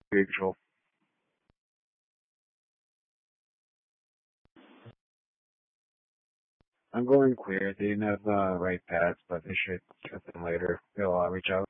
Usual. I'm going queer. They didn't have the right pads, but they should get them later. They'll reach out.